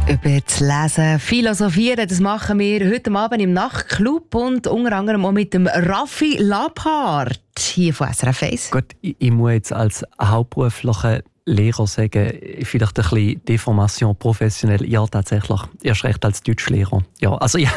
Über das Lesen, Philosophieren, das machen wir heute Abend im Nachtclub und unter anderem auch mit dem Raffi Lapphardt hier von SRF 1. Gut, ich muss jetzt als hauptberuflicher Lehrer sagen, vielleicht ein bisschen Deformation professionell. Ja, tatsächlich. Erst recht als Deutschlehrer. Ja, also ja,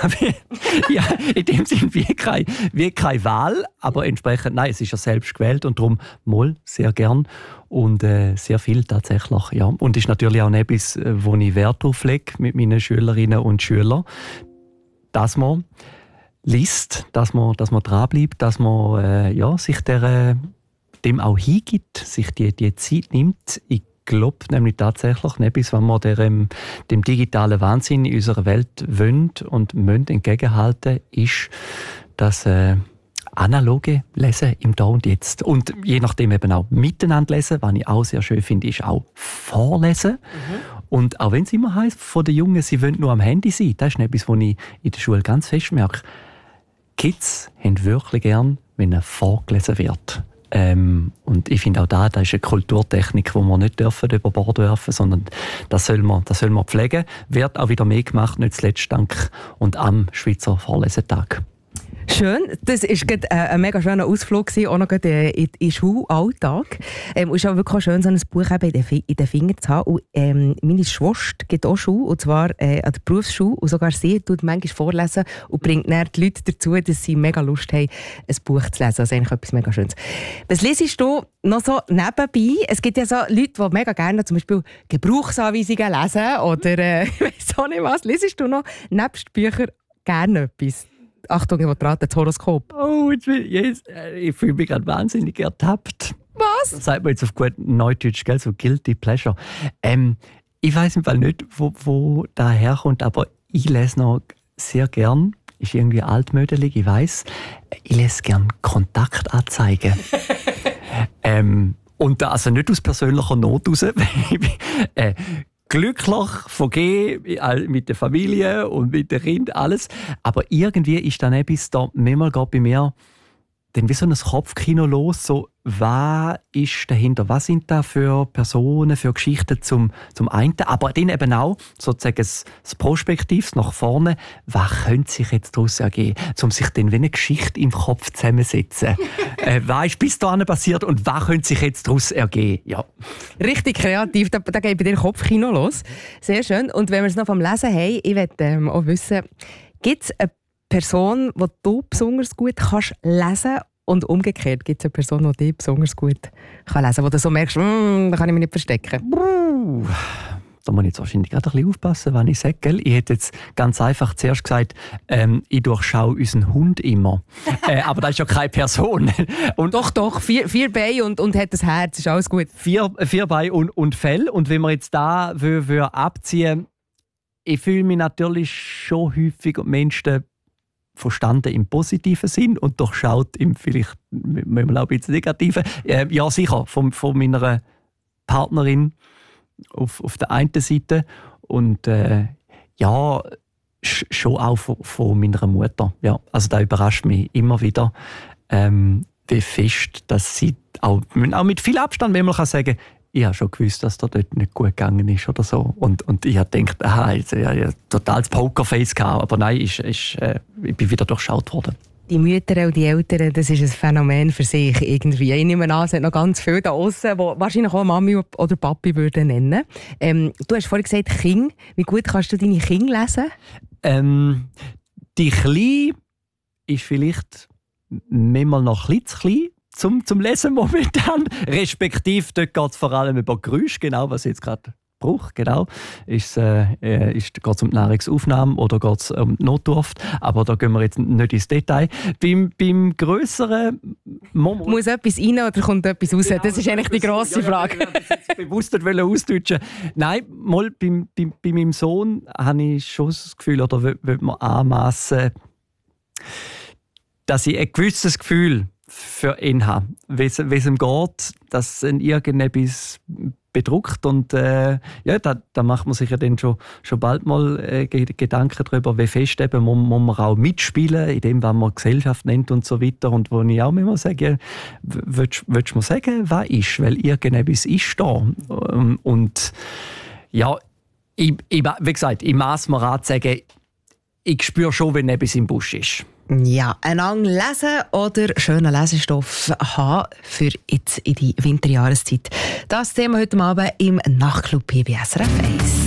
in dem Sinne wie keine Wahl, aber entsprechend, nein, es ist ja selbst gewählt und darum mal sehr gern und sehr viel tatsächlich, ja. Und ist natürlich auch etwas, wo ich Wert drauf lege mit meinen Schülerinnen und Schülern, dass man liest, dass man dranbleibt, dass man sich dem auch hingibt, sich die Zeit nimmt. Ich glaube nämlich tatsächlich, etwas, wenn wir dem digitalen Wahnsinn in unserer Welt wollen und müssen entgegenhalten, ist das analoge Lesen im Da und Jetzt. Und je nachdem eben auch miteinander lesen, was ich auch sehr schön finde, ist auch vorlesen. Und auch wenn es immer heisst, von den Jungen, sie wollen nur am Handy sein, das ist etwas, was ich in der Schule ganz fest merke. Kids haben wirklich gern, wenn vorgelesen wird. Und ich finde auch das ist eine Kulturtechnik, die wir nicht über Bord werfen, sondern das soll man pflegen. Wird auch wieder mehr gemacht, nicht zuletzt dank und am Schweizer Vorlesetag. Schön, das war ein mega schöner Ausflug, auch noch in den Schulalltag. Es ist auch wirklich schön, so ein Buch in den Fingern zu haben. Und, meine Schwester gibt auch Schule, und zwar an der Berufsschule. Und sogar sie tut manchmal vorlesen und bringt dann die Leute dazu, dass sie mega Lust haben, ein Buch zu lesen. Also eigentlich etwas mega Schönes. Was lesest du noch so nebenbei? Es gibt ja so Leute, die mega gerne zum Beispiel Gebrauchsanweisungen lesen oder ich weiss auch nicht was. Lesest du noch nebst Büchern gerne etwas? Achtung, ich will raten, das Horoskop. Oh, ich fühle mich gerade wahnsinnig ertappt. Was? Das sagt man jetzt auf gut Neudeutsch, gell? So Guilty Pleasure. Ich weiss im Fall nicht, wo da herkommt, aber ich lese noch sehr gern, ist irgendwie altmodelig, ich weiss, ich lese gern Kontaktanzeigen. Und da, also nicht aus persönlicher Not raus. Glücklich, vergeben, mit der Familie und mit den Kindern, alles. Aber irgendwie ist dann etwas da, manchmal geht bei mir dann wie so ein Kopfkino los, so, was ist dahinter, was sind da für Personen, für Geschichten zum einen, aber dann eben auch sozusagen das Prospektiv nach vorne, was könnte sich jetzt daraus ergeben, um sich dann wie eine Geschichte im Kopf zusammensetzen. Was ist bis dahin passiert und was könnte sich jetzt daraus ergeben? Ja. Richtig kreativ, da geht bei dir Kopfkino los. Sehr schön. Und wenn wir es noch vom Lesen haben, ich möchte auch wissen, gibt es eine Person, die du besonders gut kannst lesen, und umgekehrt gibt es eine Person, die dich besonders gut kann lesen kann, wo du so merkst, da kann ich mich nicht verstecken. Da muss ich jetzt wahrscheinlich gerade ein bisschen aufpassen, wenn ich sage. Gell? Ich hätte jetzt ganz einfach zuerst gesagt, ich durchschaue unseren Hund immer. Aber das ist ja keine Person. Und doch, vier Beine und hat das Herz, ist alles gut. Vier Beine und Fell. Und wenn wir jetzt da abziehen, ich fühle mich natürlich schon häufig Menschen verstanden im positiven Sinn und durchschaut im vielleicht manchmal auch ein bisschen negativen. Ja, sicher, von meiner Partnerin auf der einen Seite und schon auch von meiner Mutter. Ja, also das überrascht mich immer wieder, wie fest, dass sie auch mit viel Abstand manchmal kann sagen, ich habe schon gewusst, dass das dort nicht gut gegangen ist oder so. Und ich habe gedacht, ich habe totales Pokerface gehabt, aber nein, ich bin wieder durchschaut worden. Die Mütter und die Eltern, das ist ein Phänomen für sich irgendwie. Ich nehme an, es hat noch ganz viele da draussen, die wahrscheinlich auch Mami oder Papi würden nennen. Du hast vorhin gesagt, Kinder. Wie gut kannst du deine Kinder lesen? Die Kleine ist vielleicht manchmal noch ein bisschen zu klein zum Lesen momentan. Respektive, dort geht es vor allem über Geräusche, genau, was ich jetzt gerade brauche. Genau. Geht es um die Nahrungsaufnahme oder geht es um die Notdurft? Aber da gehen wir jetzt nicht ins Detail. Beim grösseren muss etwas rein oder kommt etwas raus? Genau, das ist eigentlich die grosse Frage. Ja, das jetzt bewusst nicht ausdeutschen. Nein, mal bei meinem Sohn habe ich schon das Gefühl, oder will man anmassen, dass ich ein gewisses Gefühl für ihn habe, wie es ihm geht, dass ihn irgendetwas bedruckt und da macht man sich ja dann schon bald mal Gedanken darüber, wie fest eben muss man auch mitspielen, in dem, was man Gesellschaft nennt und so weiter, und wo ich auch immer sage, willst du mir sagen, was ist, weil irgendetwas ist da, und ja, Wie gesagt, im Massmarat sagen, ich spüre schon, wenn etwas im Busch ist. Ja, einander lesen oder schönen Lesestoff haben für jetzt in die Winterjahreszeit. Das Thema heute Abend im Nachtclub hier bei SRF 1.